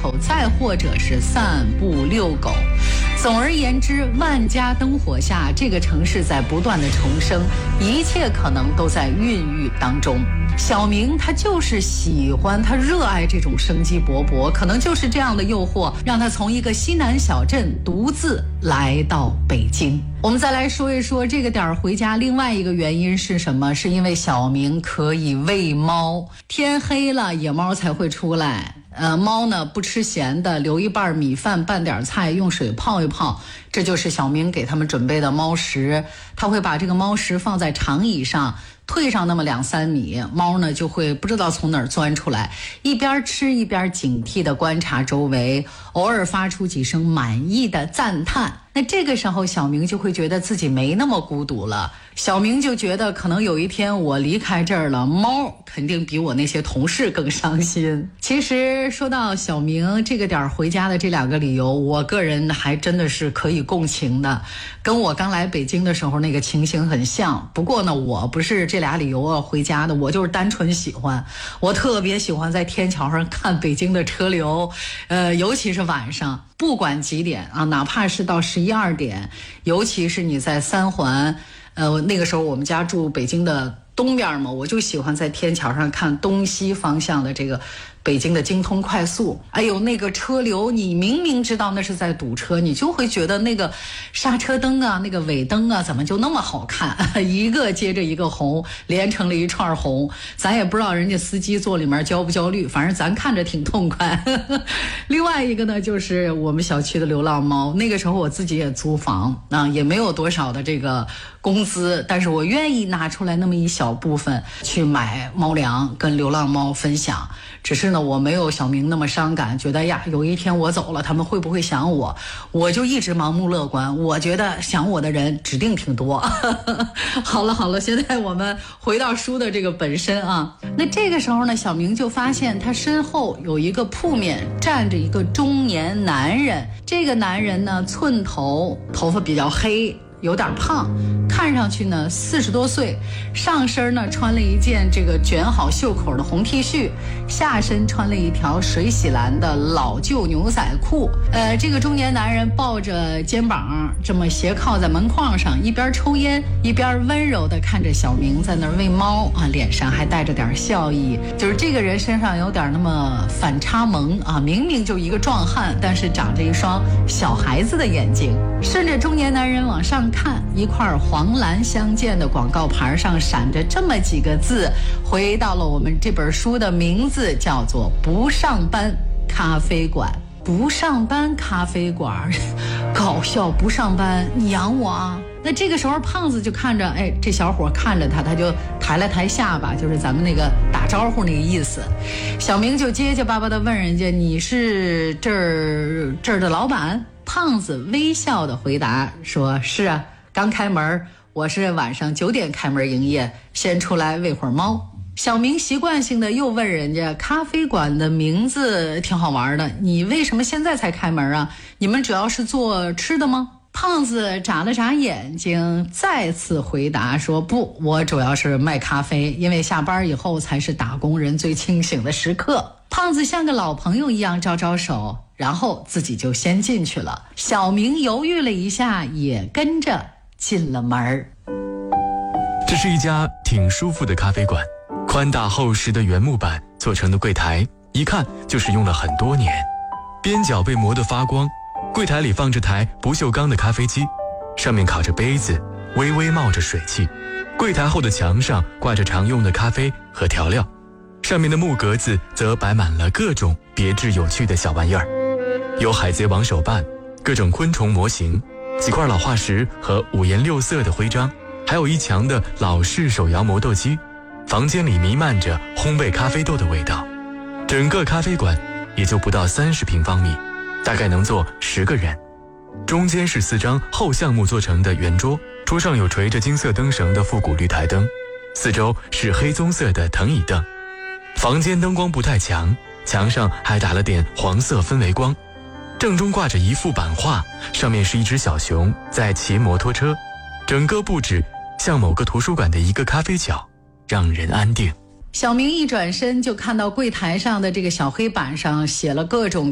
口，再或者是散步遛狗。总而言之，万家灯火下，这个城市在不断的重生，一切可能都在孕育当中。小明他就是喜欢，他热爱这种生机勃勃，可能就是这样的诱惑，让他从一个西南小镇独自来到北京。我们再来说一说这个点儿回家，另外一个原因是什么？是因为小明可以喂猫，天黑了野猫才会出来。猫呢不吃咸的，留一半米饭拌点菜，用水泡一泡，这就是小明给他们准备的猫食。他会把这个猫食放在长椅上，退上那么2-3米，猫呢就会不知道从哪儿钻出来，一边吃一边警惕地观察周围，偶尔发出几声满意的赞叹。那这个时候小明就会觉得自己没那么孤独了，小明就觉得可能有一天我离开这儿了，猫肯定比我那些同事更伤心。其实说到小明这个点回家的这2个理由，我个人还真的是可以共情的，跟我刚来北京的时候那个情形很像。不过呢，我不是这俩理由要回家的，我就是单纯喜欢，我特别喜欢在天桥上看北京的车流，尤其是晚上，不管几点啊，哪怕是到11、12点，尤其是你在3环，那个时候我们家住北京的东边嘛，我就喜欢在天桥上看东西方向的这个北京的京通快速。哎呦，那个车流，你明明知道那是在堵车，你就会觉得那个刹车灯啊，那个尾灯啊，怎么就那么好看，一个接着一个红，连成了一串红。咱也不知道人家司机坐里面焦不焦虑，反正咱看着挺痛快。另外一个呢，就是我们小区的流浪猫。那个时候我自己也租房啊，也没有多少的这个工资，但是我愿意拿出来那么一小部分去买猫粮跟流浪猫分享。只是呢，我没有小明那么伤感，觉得呀，有一天我走了，他们会不会想我？我就一直盲目乐观，我觉得想我的人指定挺多。好了，现在我们回到书的这个本身啊。那这个时候呢，小明就发现他身后有一个铺面站着一个中年男人。这个男人呢，寸头，头发比较黑，有点胖，看上去呢40多岁，上身呢穿了一件这个卷好袖口的红 T 恤，下身穿了一条水洗蓝的老旧牛仔裤。这个中年男人抱着肩膀这么斜靠在门框上，一边抽烟一边温柔地看着小明在那儿喂猫啊，脸上还带着点笑意。就是这个人身上有点那么反差萌啊，明明就一个壮汉，但是长着一双小孩子的眼睛。顺着中年男人往上看，一块黄蓝相间的广告牌上闪着这么几个字，回到了我们这本书的名字，叫做不上班咖啡馆。不上班咖啡馆，搞笑，不上班你养我啊？那这个时候胖子就看着，这小伙看着他就抬了抬下巴，就是咱们那个打招呼那个意思。小明就结结巴巴的问人家，你是这儿的老板？胖子微笑的回答说，是啊，刚开门，我是晚上9点开门营业，先出来喂会儿猫。小明习惯性的又问人家，咖啡馆的名字挺好玩的，你为什么现在才开门啊？你们主要是做吃的吗？胖子眨了眨眼睛，再次回答说，不，我主要是卖咖啡，因为下班以后才是打工人最清醒的时刻。胖子像个老朋友一样招招手，然后自己就先进去了。小明犹豫了一下，也跟着进了门。 这是一家挺舒服的咖啡馆，宽大厚实的原木板做成的柜台，一看就是用了很多年，边角被磨得发光。柜台里放着台不锈钢的咖啡机，上面烤着杯子，微微冒着水汽。柜台后的墙上挂着常用的咖啡和调料，上面的木格子则摆满了各种别致有趣的小玩意儿，有海贼王手办，各种昆虫模型，几块老化石和5颜6色的徽章，还有一墙的老式手摇磨豆机。房间里弥漫着烘焙咖啡豆的味道。整个咖啡馆也就不到30平方米，大概能坐10个人。中间是4张厚橡木做成的圆桌，桌上有垂着金色灯绳的复古绿台灯，四周是黑棕色的藤椅凳。房间灯光不太强，墙上还打了点黄色氛围光。正中挂着一幅版画，上面是一只小熊在骑摩托车。整个布置像某个图书馆的一个咖啡角，让人安定。 小明一转身就看到柜台上的这个小黑板上写了各种